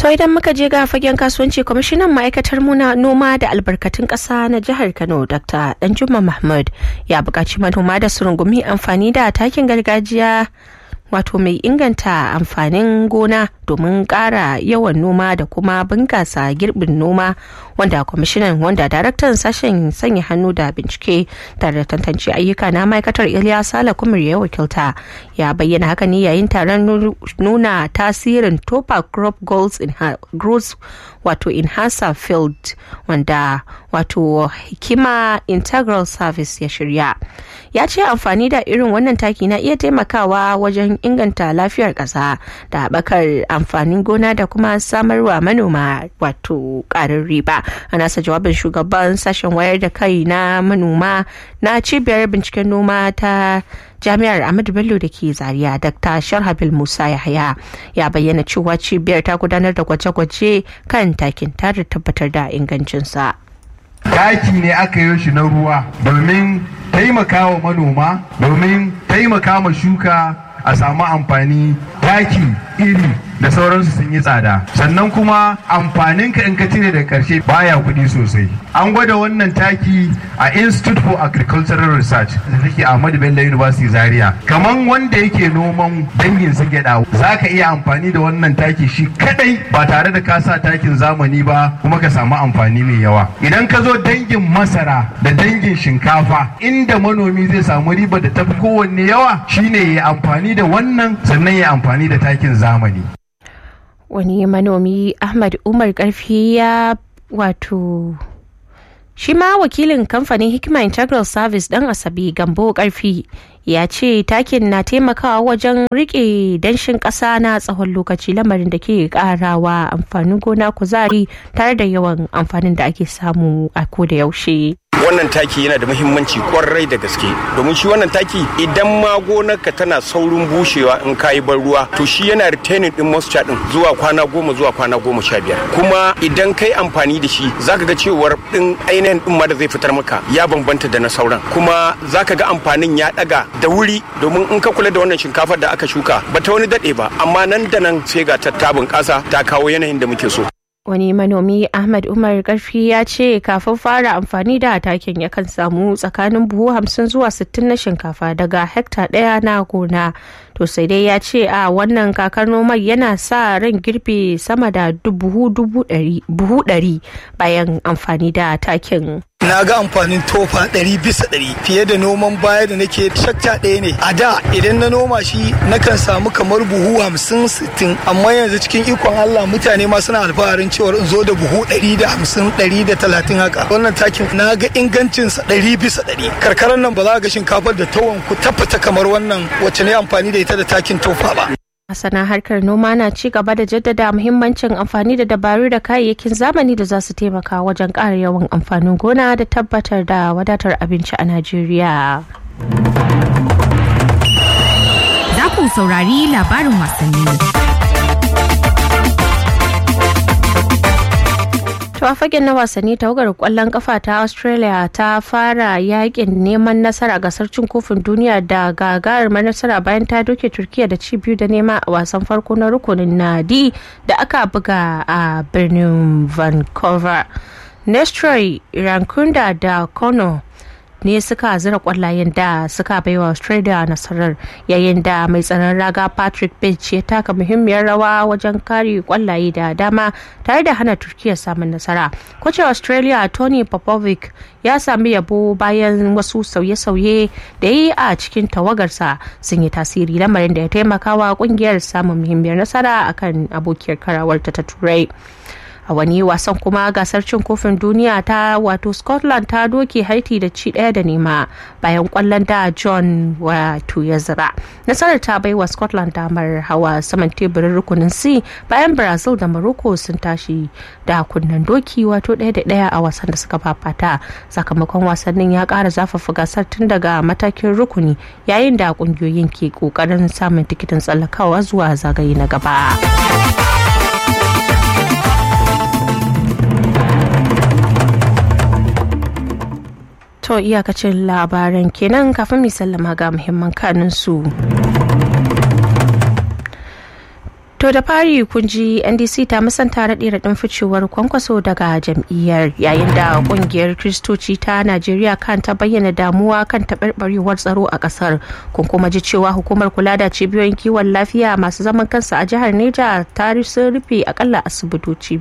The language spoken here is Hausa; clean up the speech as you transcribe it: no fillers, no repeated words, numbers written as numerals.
To idan muka je ga fagen kasuwanci, kwamishinan ma'aikatar noma da albarkatun ƙasa na jihar Kano Dr. Danjuma Mahmud ya buƙaci manoma da su rungumi amfani da takin gargajiya wato mai inganta amfanin gona domin ƙara yawan noma da kuma bunƙasa girbin noma, wanda kwamishinan wanda daraktan sashen sanya hannu da bincike tare da tantance ayyuka na ma'aikatar Iliya Sala Kumar ya wakilta ya bayyana haka ne yayin taron nuna tasirin Topa Crop Goals Growth wato Enhancer Field wanda wato Hikima Integral Service ya shirya. Ya ce amfani da irin wannan taki na iya taimakawa wajen inganta lafiyar ƙasa da haɓakar amfanin gona da kuma samarwa manoma wato ƙarin riba. A nasa jawabin, shugaban sashen wayar da kai na manoma na cibiyar binciken noma ta Jami'ar Ahmadu Bello da ke Zaria, Dr. Sharhabil Musa Yahaya ya bayyana cewa cibiyar ta gudanar da gwaje-gwaje kan takin tare da tabbatar da ingancinsa. Taki ne aka yi shi na ruwa domin taimaka wa manoma, domin taimaka ma shuka a samu amfani. Taki, iri da sauransu sun yi tsada, sannan kuma amfaninka in ka cire da karshe baya kuɗi sosai. An gwada wannan taki a Institute for Agricultural Research da take Ahmadu Bello University Zaria. Kaman wanda yake noman dangin su gyada, za ka iya amfani da wannan taki shi kadai ba tare da ka sa takin zamani ba, kuma ka samu amfani mai yawa. Idan ka zo dangin masara da dangin shinkafa, inda manomi zai samu riba da tafi kowanne yawa shine ya amfani da wannan, sannan ya amfani da takin zamani. Wani manomi Ahmad Umar Karfi ya wato shi ma wakilin kamfanin Hikima Integral Service dan Asabe Gambo Karfi ya ce takin na taimakawa wajen rike danshin ƙasa na tsawon lokaci, lamarin da ke karawa amfanin gona kuzari tare da yawan amfanin da ake samu a koda yaushe. Wannan taki yana da muhimmanci kwarai da gaske, domin shi wannan taki idan ma gonarka tana saurin bushewa in kayi ban ruwa, to shi yana retaining din moisture din zuwa kwana 10 zuwa kwana 15. Kuma idan kai amfani da shi zaka ga cewar din ainihin din ma da zai fitar maka ya bambanta da na sauran, kuma zaka ga amfanin ya daga da wuri, domin in ka kula da wannan shinkafar da aka shuka ba ta wani dade ba, amma nan da nan sai ga tattabin ƙasa ta kawo yanayin da muke so. Wani manomi Ahmad Umar Karfi ya ce kafin fara amfani da takin yakan samu tsakanin buhu 50 zuwa 60 na shinkafa daga hekta ɗaya na gona. To sai dai ya ce a wannan kakar noman yana sa ran girbe sama da buhu 100 bayan amfani da takin. Na ga amfanin Tofa 100% fiye da noman baya da nake shakka ɗaya ne. A da idan na noma shi nakan samu kamar buhu 50-60, amma yanzu cikin ikon Allah mutane ma suna alfaharin cewar in zo da buhu 150-130 haka. Wannan takin na ga ingancinsa 100%. Karkarar nan ba za ga shinkafar da tawon ku tafata kamar wannan wacce ne amfani da ita da takin Tofa ba. Masana harkar noma na ci gaba da jaddada muhimmancin amfani da dabaru da kayayyakin zamani da za su taimaka wajen ƙara yawan amfanin gona da tabbatar da wadatar abinci a Najeriya. Za ku saurari labarin wasanni. To a fagen na wasanni, tawagar kwallon kafa ta Australia ta fara yakin neman nasara gasar cin kofin duniya da gagarumar nasara bayan ta doke Turkiya da ci 2-0 a wasan farko na rukunin na D da aka buga a birnin Vancouver. Nestroy Rankunda da Kono ne suka zira kwallayen da suka baiwa Australia nasarar, yayin da mai tsaron raga Patrick Beach ya taka muhimmiyar rawa wajen kare kwallaye da dama tare da hana Turkiya samun nasara. Kocin Australia Tony Popovic ya sami yabo bayan wasu sauye-sauye da yi a cikin tawagarsa sun yi tasiri, lamarin da ya taimakawa kungiyar samun muhimmiyar nasara akan abokiyar karawarta ta Turai. A wani wasan kuma, gasar cin kofin duniya ta wato Scotland ta doke Haiti da ci 1-0 bayan kwallon da John wato ya zira. Nasarar ta bai wa Scotland damar hawa saman teburin rukunin C bayan Brazil da Morocco sun tashi da kunnen doki wato 1-1 a wasan da suka fafata. Sakamakon wasannin ya kara zafafa gasar tun daga matakin rukuni, yayin da kungiyoyin ke kokarin samun tikitin tsallakawa zuwa zagaye na gaba. To iyakacin labaran kenan, kafin mu sallama ga muhimman kanin su. To da fari kun ji NDC ta musanta raɗe-raɗin ficewar Kwankwaso daga jam'iyyar, yayin da ƙungiyar Kiristoci ta Najeriya kan ta bayyana damuwa kan taɓarɓarewar tsaro a ƙasar. Kun kuma ji cewa hukumar kula da cibiyoyin kiwon lafiya masu zaman kansa a jihar Neja ta rufe akalla asibitoci